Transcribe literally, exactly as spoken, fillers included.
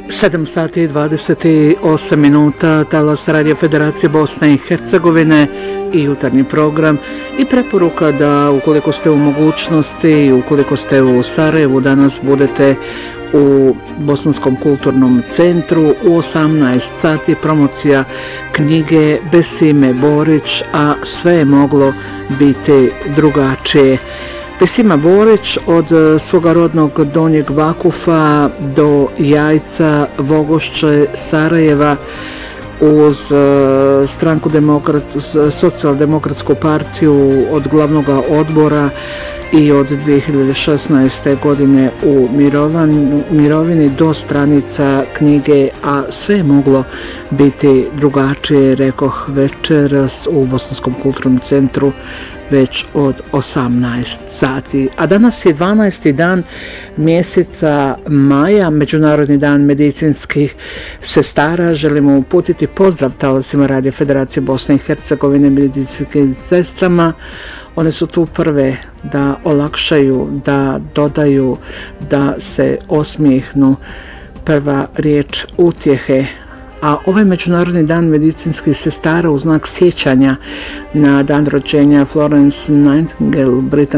sedam sati i dvadeset osam minuta, talas Radio Federacije Bosne i Hercegovine i jutarnji program i preporuka da ukoliko ste u mogućnosti i ukoliko ste u Sarajevu danas budete u Bosanskom kulturnom centru u osamnaest sati promocija knjige Besime Borić, a sve je moglo biti drugačije. Besima Borić od svoga rodnog Donjeg Vakufa do Jajca, Vogošće, Sarajeva uz stranku demokrat, socijaldemokratsku partiju od glavnog odbora i od dvije hiljade šesnaeste. godine u mirovan, mirovini do stranica knjige, a sve je moglo biti drugačije, rekoh večeras u Bosanskom kulturnom centru već od osamnaest sati. A danas je dvanaesti dan mjeseca maja, Međunarodni dan medicinskih sestara. Želimo uputiti pozdrav talasima Radio Federacije Bosne i Hercegovine, medicinskim sestrama. One su tu prve da olakšaju, da dodaju, da se osmijehnu, prva riječ utjehe. A ovaj Međunarodni dan medicinskih sestara u znak sjećanja na dan rođenja Florence Nightingale, britanske